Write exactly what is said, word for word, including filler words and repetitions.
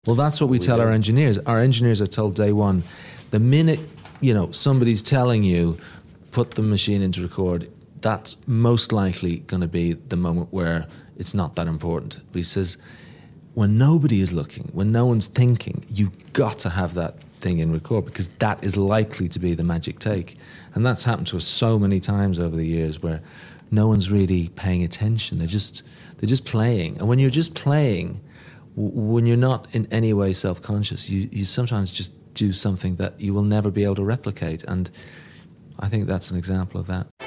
Well, that's what we, we tell don't. our engineers. Our engineers are told day one, the minute, you know, somebody's telling you, put the machine into record, that's most likely going to be the moment where it's not that important. But he says, when nobody is looking, when no one's thinking, you've got to have that thing in record, because that is likely to be the magic take. And that's happened to us so many times over the years, where no one's really paying attention. They're just they're just playing. And when you're just playing, w- when you're not in any way self-conscious, you, you sometimes just do something that you will never be able to replicate. And I think that's an example of that.